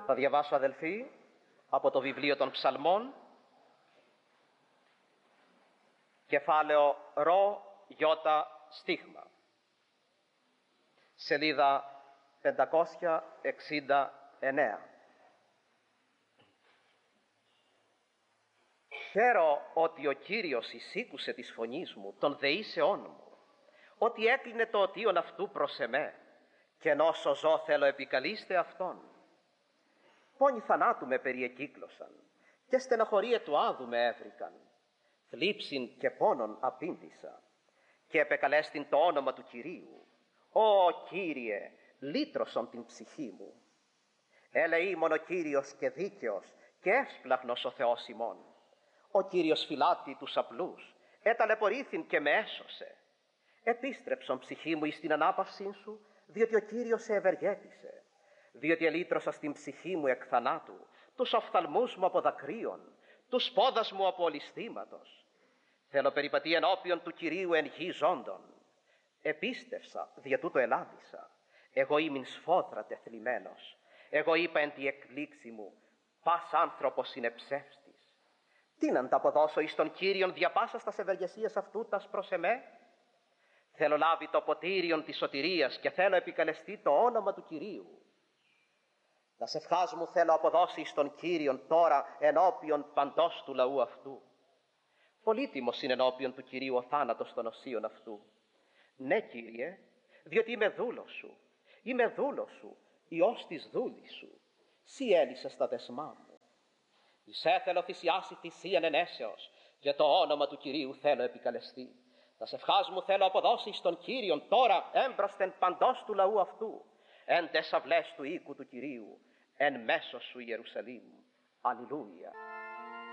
Θα διαβάσω, αδελφοί, από το βιβλίο των Ψαλμών, κεφάλαιο ρο γιώτα στίγμα, σελίδα 569. Χαίρο ότι ο Κύριος εισήκουσε της φωνής μου, των δεήσεών μου, ότι έκλεινε το οτίον αυτού προς εμέ, και ενώ ζω θέλω επικαλείστε αυτόν. Πόνοι θανάτου με περιεκύκλωσαν, και στενοχωρία του άδου με έβρικαν. Θλίψην και πόνον απήντησα, και επεκαλέστην το όνομα του Κυρίου. Ω Κύριε, λύτρωσον την ψυχή μου. Ελεήμον ο Κύριος και δίκαιος, και έσπλαχνος ο Θεός ημών. Ο Κύριος φυλάττει τους απλούς, εταλαιπωρήθην και με έσωσε. Επίστρεψον ψυχή μου εις την ανάπαυσήν σου, διότι ο Κύριος σε ευεργέτησε. Διότι ελύτρωσα στην ψυχή μου εκ θανάτου, τους οφθαλμούς μου από δακρύων, τους πόδας μου από ολισθήματος. Θέλω περιπατεί ενώπιον του Κυρίου εν γη ζώντων. Επίστευσα, δια τούτο ελάβησα. Εγώ ήμην σφόδρα τεθλιμμένος. Εγώ είπα εν τη εκπλήξη μου, πας άνθρωπος είναι ψεύστης. Τι να ανταποδώσω εις τον Κύριον δια πάσας τας ευεργεσίας αυτού τας προς εμέ? Θέλω λάβει το ποτήριον της σωτηρίας και θέλω επικαλεστεί το όνομα του Κυρίου. Τας ευχάς μου θέλω αποδώσει στον Κύριον τώρα ενώπιον παντός του λαού αυτού. Πολύτιμος είναι ενώπιον του Κυρίου ο θάνατος των οσίων αυτού. Ναι, Κύριε, διότι είμαι δούλος σου. Είμαι δούλος σου, ιός της δούλης σου. Συ έλυσες τα δεσμά μου. Θέλω θυσιάσει θυσίαν ενέσεως, και το όνομα του Κυρίου θέλω επικαλεστεί. Τας ευχάς μου θέλω αποδώσει στον Κύριον τώρα έμπροσθεν παντός του λαού αυτού, εν τες αυλές του οίκου του Κυρίου, εν μέσω σου Ιερουσαλήμ. Αλληλούια.